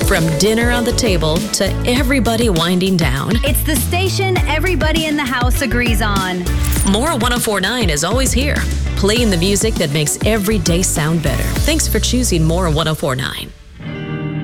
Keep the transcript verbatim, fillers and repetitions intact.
From dinner on the table to everybody winding down, It's the station everybody in the house agrees on. Mora one oh four point nine is always here, playing the music that makes every day sound better. Thanks for choosing Mora one oh four point nine.